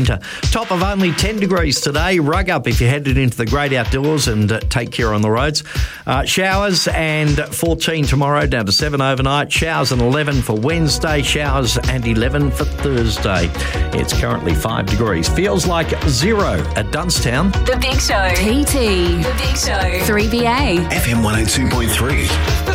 Top of only 10 degrees today. Rug up if you're headed into the great outdoors and take care on the roads. Showers and 14 tomorrow, down to 7 overnight. Showers and 11 for Wednesday. Showers and 11 for Thursday. It's currently 5 degrees. Feels like 0 at Dunstown. The Big Show. TT. The Big Show. 3BA. FM 102.3.